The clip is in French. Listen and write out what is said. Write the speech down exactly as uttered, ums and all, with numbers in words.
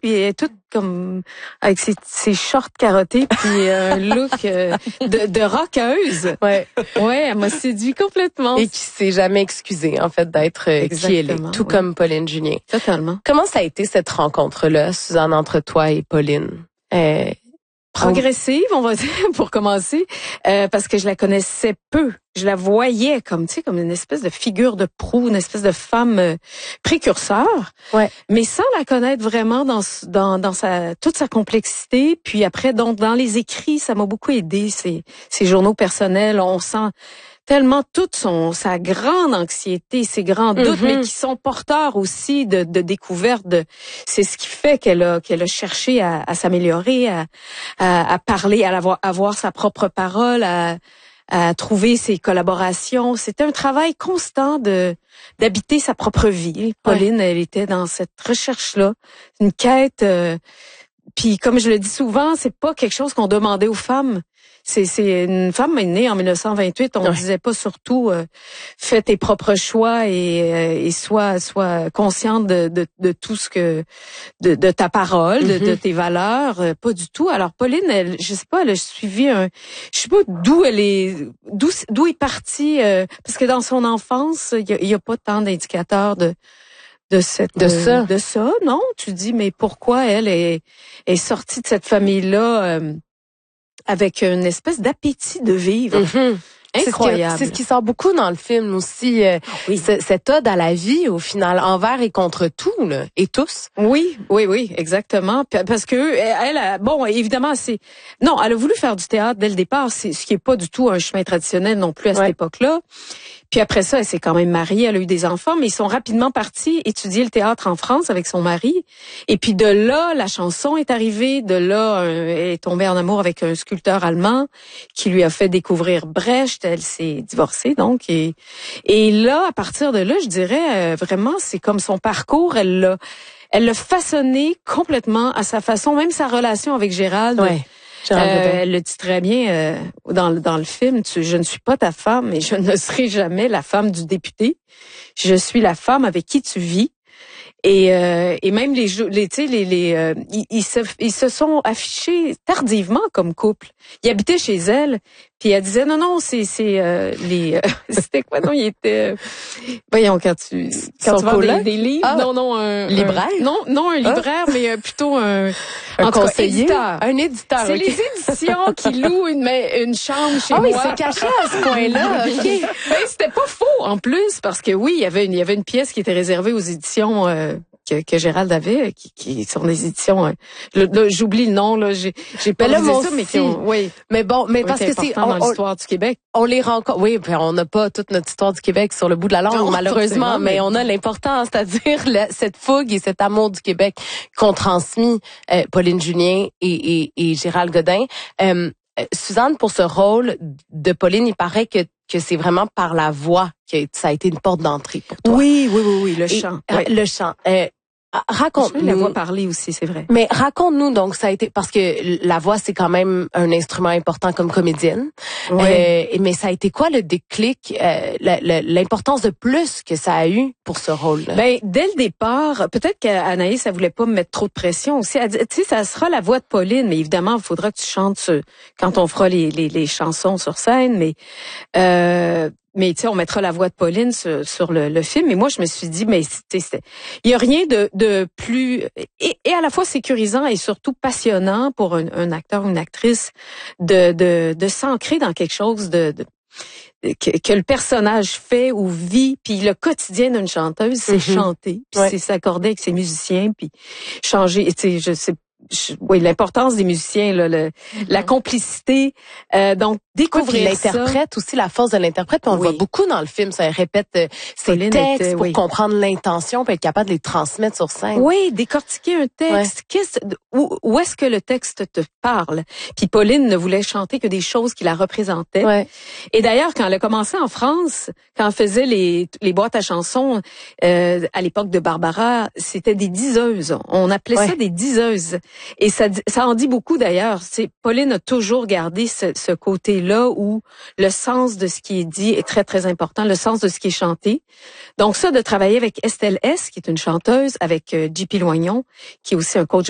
puis elle est toute comme avec ses, ses shorts carottés, puis un look euh, de, de rockeuse. Ouais, ouais, elle m'a séduit complètement. Et qui s'est jamais excusée en fait d'être euh, qui elle est, tout oui. Comme Pauline Julien. Totalement. Comment ça a été cette rencontre-là, Suzanne, entre toi et Pauline? Euh, Progressive, on va dire, pour commencer, euh, parce que je la connaissais peu. Je la voyais comme, tu sais, comme une espèce de figure de proue, une espèce de femme euh, précurseur. Ouais. Mais sans la connaître vraiment dans dans dans sa toute sa complexité. Puis après, donc dans les écrits, ça m'a beaucoup aidé. Ces ces journaux personnels, on sent tellement toute son sa grande anxiété, ses grands doutes, mm-hmm. mais qui sont porteurs aussi de, de découvertes. De, c'est ce qui fait qu'elle a qu'elle a cherché à, à s'améliorer, à, à, à parler, à avoir, à avoir sa propre parole, à, à trouver ses collaborations. C'était un travail constant de d'habiter sa propre vie. Pauline, ouais. Elle était dans cette recherche-là, une quête. Euh, puis comme je le dis souvent, c'est pas quelque chose qu'on demandait aux femmes. C'est, c'est une femme est née en dix-neuf cent vingt-huit. On ouais. disait pas surtout euh, fais tes propres choix et, euh, et sois sois consciente de, de, de tout ce que de, de ta parole, mm-hmm. de, de tes valeurs. Euh, pas du tout. Alors Pauline, elle, je sais pas, elle a suivi un, je sais pas d'où elle est, d'où d'où est partie, euh, parce que dans son enfance, il y a, y a pas tant d'indicateurs de de cette de ça, de ça. Non, tu dis mais pourquoi elle est est sortie de cette famille-là? Euh, avec une espèce d'appétit de vivre. Mm-hmm. Incroyable. C'est ce, que, c'est ce qui sort beaucoup dans le film aussi, euh, oui. ce, cette ode à la vie au final, envers et contre tout, là, et tous. Oui, oui, oui, exactement. Parce que elle, a, bon, évidemment, c'est non, elle a voulu faire du théâtre dès le départ, c'est ce qui est pas du tout un chemin traditionnel non plus à ouais. cette époque-là. Puis après ça, elle s'est quand même mariée, elle a eu des enfants, mais ils sont rapidement partis étudier le théâtre en France avec son mari. Et puis de là, la chanson est arrivée. De là, euh, elle est tombée en amour avec un sculpteur allemand qui lui a fait découvrir Brecht. Elle s'est divorcée, donc. Et, et là, à partir de là, je dirais, euh, vraiment, c'est comme son parcours. Elle l'a, elle l'a façonné complètement à sa façon, même sa relation avec Gérald. Ouais. Euh, elle le dit très bien euh, dans, dans le film, tu, je ne suis pas ta femme et je ne serai jamais la femme du député. Je suis la femme avec qui tu vis. Et, euh, et même les, les, tu sais, les, les, euh, ils, ils, se, ils se sont affichés tardivement comme couple. Ils habitaient chez elle, puis elle disait non non c'est c'est euh, les, euh, c'était quoi non il était, euh, voyons quand tu quand tu vends des, des livres, ah, non non un libraire, un, non non un libraire ah. mais euh, plutôt un un conseiller, cas, éditeur. un éditeur. C'est okay. les éditions qui louent une une chambre chez ah, moi. Ah oui c'est caché à ce point-là. Ok. Ben, c'était pas faux en plus parce que oui il y avait une il y avait une pièce qui était réservée aux éditions. Euh, Que, que Gérald avait, qui, qui sont des éditions. Hein. Le, là, j'oublie le nom là, j'ai, j'ai pas dit ça, mais qui ont, oui. Mais bon, mais parce que c'est on, dans l'histoire du Québec. On les rencontre. Oui, puis on n'a pas toute notre histoire du Québec sur le bout de la langue, non, malheureusement, mais, mais on a l'importance, c'est-à-dire la, cette fougue et cet amour du Québec qu'ont transmis euh, Pauline Julien et, et, et Gérald Godin. Euh, Suzanne, pour ce rôle de Pauline, il paraît que que c'est vraiment par la voix que ça a été une porte d'entrée pour toi. Oui, oui, oui, oui, le chant. Et, oui. Le chant. Euh, Raconte-nous. La voix parler aussi, c'est vrai. Mais raconte-nous donc, ça a été parce que la voix c'est quand même un instrument important comme comédienne. Oui. Euh, mais ça a été quoi le déclic, euh, l'importance de plus que ça a eu pour ce rôle-là? Ben dès le départ, peut-être qu'Anaïs, elle voulait pas me mettre trop de pression aussi. Elle dit, tu sais, ça sera la voix de Pauline, mais évidemment, il faudra que tu chantes sur, quand on fera les, les, les chansons sur scène. Mais euh, Mais tu sais, on mettra la voix de Pauline sur, sur le, le film. Et moi, je me suis dit, mais il y a rien de, de plus et, et à la fois sécurisant et surtout passionnant pour un, un acteur ou une actrice de de, de s'ancrer dans quelque chose de, de que, que le personnage fait ou vit. Puis le quotidien d'une chanteuse, c'est mm-hmm. chanter, puis ouais. c'est s'accorder avec ses musiciens, puis changer. Tu sais, je sais. Je, oui, l'importance des musiciens, là, le, mm-hmm. la complicité, euh, donc découvrir oui, l'interprète aussi, la force de l'interprète, puis on oui. le voit beaucoup dans le film, ça répète euh, ses Pauline textes était, pour oui. comprendre l'intention, puis être capable de les transmettre sur scène. Oui, décortiquer un texte, ouais. Qu'est-ce, où, où est-ce que le texte te parle? Puis Pauline ne voulait chanter que des choses qui la représentaient. Ouais. Et d'ailleurs, quand elle a commencé en France, quand elle faisait les, les boîtes à chansons, euh, à l'époque de Barbara, c'était des diseuses. On appelait ouais. ça des diseuses. Et ça, ça en dit beaucoup d'ailleurs. C'est Pauline a toujours gardé ce, ce côté-là où le sens de ce qui est dit est très très important, le sens de ce qui est chanté. Donc ça, de travailler avec Estelle S, qui est une chanteuse, avec euh, J P Loignon, qui est aussi un coach